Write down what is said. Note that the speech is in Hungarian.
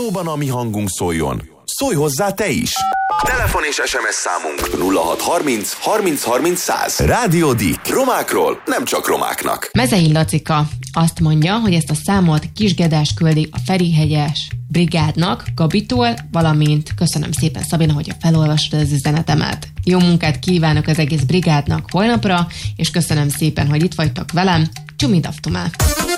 valóban a mi hangunk szóljon, szólj hozzá te is! Telefon és SMS számunk 0630 30 30 100. Rádió Dick. Romákról, nem csak romáknak. Mezei Lacika azt mondja, hogy ezt a számot Kisgedás küldi a Ferihegyes brigádnak, Gabitól, valamint köszönöm szépen, Szabina, hogy felolvastad az üzenetemet. Jó munkát kívánok az egész brigádnak holnapra, és köszönöm szépen, hogy itt vagytok velem. Csumi daftumá!